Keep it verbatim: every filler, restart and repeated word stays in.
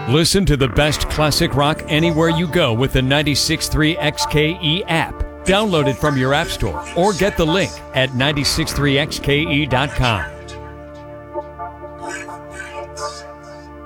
Listen to the best classic rock anywhere you go with the ninety-six point three X K E app. Download it from your app store or get the link at nine six three X K E dot com.